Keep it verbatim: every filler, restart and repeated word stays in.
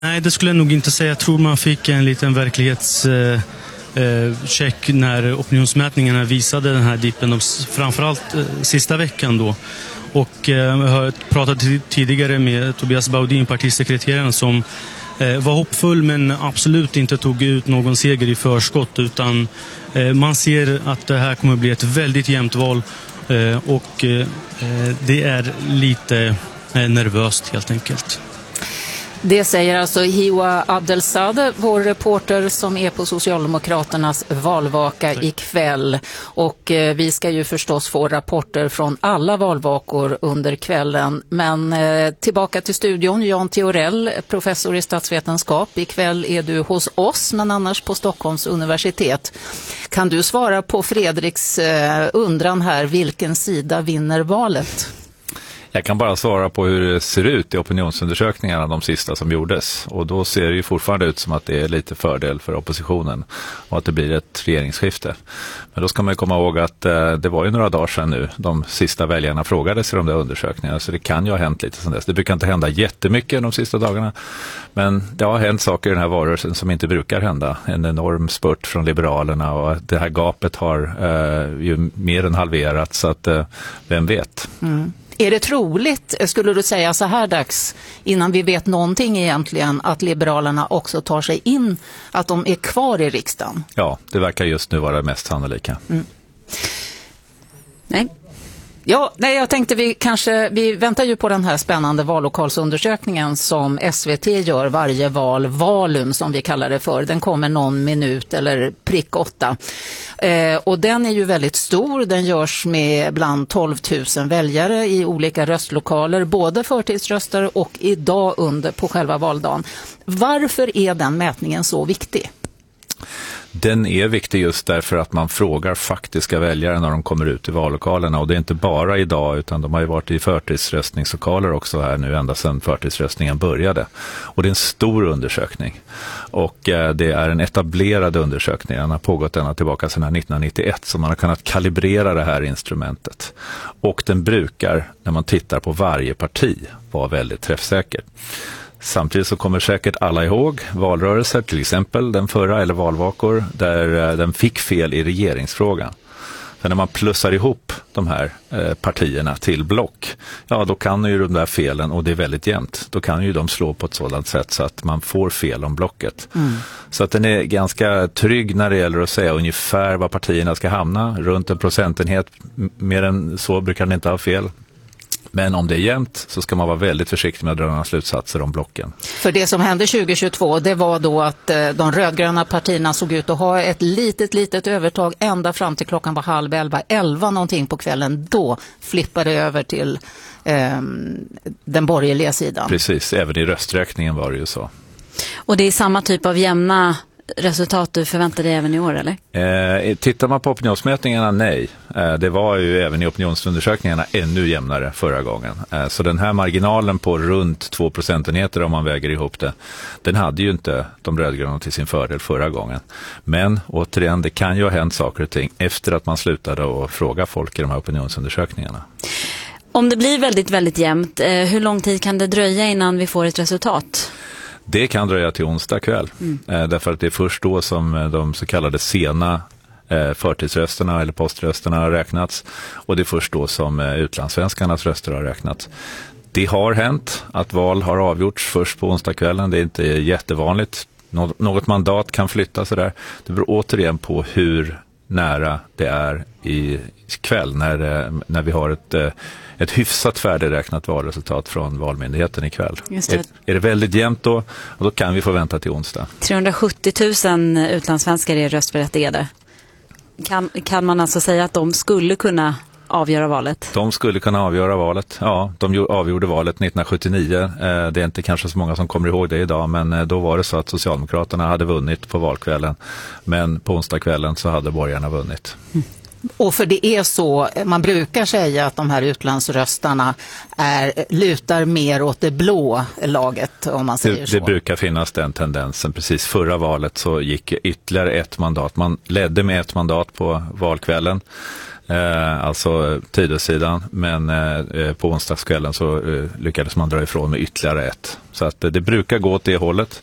Nej, det skulle jag nog inte säga. Jag tror man fick en liten verklighetscheck eh, när opinionsmätningarna visade den här dippen, framförallt eh, sista veckan då. Och eh, jag har pratat tidigare med Tobias Baudin, partisekreteraren, som eh, var hoppfull men absolut inte tog ut någon seger i förskott, utan eh, man ser att det här kommer bli ett väldigt jämnt val eh, och eh, det är lite eh, nervöst helt enkelt. Det säger alltså Hiwa Abdelsadeh, vår reporter som är på Socialdemokraternas valvaka ikväll. Och eh, vi ska ju förstås få rapporter från alla valvakor under kvällen. Men eh, tillbaka till studion, Jan Theorell, professor i statsvetenskap. Ikväll är du hos oss, men annars på Stockholms universitet. Kan du svara på Fredriks eh, undran här, vilken sida vinner valet? Jag kan bara svara på hur det ser ut i opinionsundersökningarna, de sista som gjordes. Och då ser det ju fortfarande ut som att det är lite fördel för oppositionen och att det blir ett regeringsskifte. Men då ska man ju komma ihåg att eh, det var ju några dagar sedan nu de sista väljarna frågades i de där undersökningarna. Så det kan ju ha hänt lite sedan dess. Det brukar inte hända jättemycket de sista dagarna. Men det har hänt saker i den här valrörelsen som inte brukar hända. En enorm spurt från Liberalerna, och det här gapet har eh, ju mer än halverats, så att eh, vem vet. Mm. Är det troligt, skulle du säga så här dags, innan vi vet någonting egentligen, att Liberalerna också tar sig in, att de är kvar i riksdagen? Ja, det verkar just nu vara det mest sannolika. Mm. Nej. Ja, nej, jag tänkte vi kanske, vi väntar ju på den här spännande vallokalsundersökningen som S V T gör varje val, Valum som vi kallar det för. Den kommer någon minut eller prick åtta. Eh, och den är ju väldigt stor, den görs med bland tolv tusen väljare i olika röstlokaler, både förtidsröstare och idag under på själva valdagen. Varför är den mätningen så viktig? Den är viktig just därför att man frågar faktiska väljare när de kommer ut i vallokalerna, och det är inte bara idag, utan de har ju varit i förtidsröstningslokaler också här nu ända sedan förtidsröstningen började. Och det är en stor undersökning, och eh, det är en etablerad undersökning. Den har pågått ända tillbaka sedan nittonhundranittioett, så man har kunnat kalibrera det här instrumentet. Och den brukar, när man tittar på varje parti, vara väldigt träffsäker. Samtidigt så kommer säkert alla ihåg valrörelser, till exempel den förra, eller valvakor, där den fick fel i regeringsfrågan. Så när man plussar ihop de här eh, partierna till block, ja då kan ju de där felen, och det är väldigt jämnt, då kan ju de slå på ett sådant sätt så att man får fel om blocket. Mm. Så att den är ganska trygg när det gäller att säga ungefär var partierna ska hamna, runt en procentenhet, mer än så brukar den inte ha fel. Men om det är jämnt så ska man vara väldigt försiktig med att dra några slutsatser om blocken. För det som hände tjugo tjugotvå, det var då att de rödgröna partierna såg ut att ha ett litet, litet övertag ända fram till klockan var halv elva, elva någonting på kvällen. Då flippade det över till eh, den borgerliga sidan. Precis, även i rösträkningen var det ju så. Och det är samma typ av jämna resultat du förväntar dig även i år, eller? Eh, tittar man på opinionsmätningarna, nej. Eh, det var ju även i opinionsundersökningarna ännu jämnare förra gången. Eh, så den här marginalen på runt två procentenheter, om man väger ihop det, den hade ju inte de rödgröna till sin fördel förra gången. Men återigen, det kan ju ha hänt saker och ting efter att man slutade att fråga folk i de här opinionsundersökningarna. Om det blir väldigt, väldigt jämnt, eh, hur lång tid kan det dröja innan vi får ett resultat? Det kan dröja till onsdag kväll, mm. eh, därför att det är först då som de så kallade sena eh, förtidsrösterna eller poströsterna har räknats, och det är först då som eh, utlandssvenskarnas röster har räknats. Det har hänt att val har avgjorts först på onsdagskvällen, det är inte jättevanligt. Nå- något mandat kan flytta sådär. Det beror återigen på hur nära det är i kväll när, eh, när vi har ett... Eh, ett hyfsat färdigräknat valresultat från valmyndigheten ikväll. Just det. Är, är det väldigt jämnt då, och då kan vi få vänta till onsdag. trehundrasjuttio tusen utlandssvenskar är röstberättigade. Kan, kan man alltså säga att de skulle kunna avgöra valet? De skulle kunna avgöra valet, ja. De avgjorde valet nittonhundrasjuttionio. Det är inte kanske så många som kommer ihåg det idag, men då var det så att Socialdemokraterna hade vunnit på valkvällen. Men på onsdagskvällen så hade borgarna vunnit. Mm. Och för det är så, man brukar säga att de här utlandsröstarna är, lutar mer åt det blå laget, om man säger det, så. Det brukar finnas den tendensen. Precis förra valet så gick ytterligare ett mandat. Man ledde med ett mandat på valkvällen. eh, alltså Tidösidan, men eh, på onsdagskvällen så eh, lyckades man dra ifrån med ytterligare ett. Så att eh, det brukar gå åt det hållet.